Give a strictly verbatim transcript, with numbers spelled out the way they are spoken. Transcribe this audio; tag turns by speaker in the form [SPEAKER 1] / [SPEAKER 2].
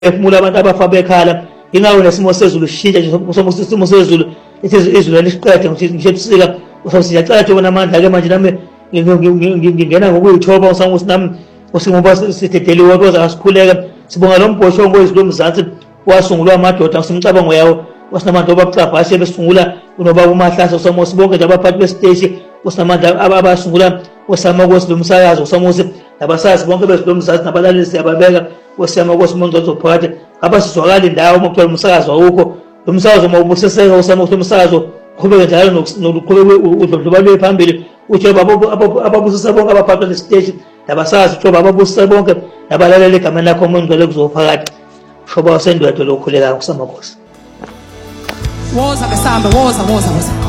[SPEAKER 1] ephumula abantu abafa bekhala ingawo nesimo sezulu sishintsha nje isimo sezulu izulu lesiqede ngisho ebusika usawusiyacala nje namandla ke manje nami ngingena ngokuyithoba usanguthi nami usingoba sithedeliwe kodwa asikhuleka sibonga lo mbhoshongo wezulu Mzansi wasungulwa amadoda simcabango yawo wasinamandla obacapha ashe besungula unoba uMahlasa somo sibonke nje abaphathi besiteshi usinamandla abasungula osama kwesilumsakazo somusi nabasazi bonke bezulu Mzansi nabalaleli siyababeka osama kwesimondlo phakathi abasizwakala indawo umkuthola umsakazo awukho lo msakazo mawubuseseka osama umsakazo qhubeke njalo nokuqhubeka udlondlobalo phambili uthi babo ababusisa bonke abaphathi besiteshi nabasazi uthi ababusisa bonke nabalaleli egameni lakho umondlo kuzophakathi shoba wasendwethu lokhulela kusama Nkosi
[SPEAKER 2] woza besambe woza woza woza